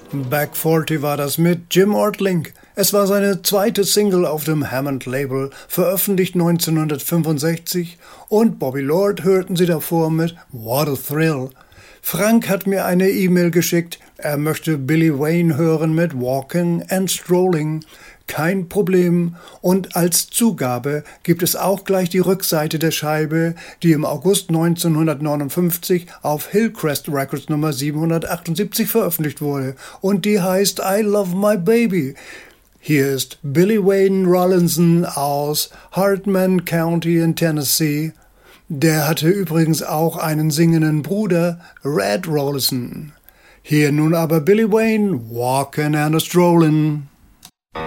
Back 40 war das mit Jim Ortling. Es war seine zweite Single auf dem Hammond-Label, veröffentlicht 1965, und Bobby Lord hörten Sie davor mit What a Thrill. Frank hat mir eine E-Mail geschickt, er möchte Billy Wayne hören mit Walking and Strolling. Kein Problem. Und als Zugabe gibt es auch gleich die Rückseite der Scheibe, die im August 1959 auf Hillcrest Records Nummer 778 veröffentlicht wurde. Und die heißt I Love My Baby. Hier ist Billy Wayne Rollinson aus Hartman County in Tennessee. Der hatte übrigens auch einen singenden Bruder, Red Rollinson. Hier nun aber Billy Wayne, Walkin' and a Strollin'.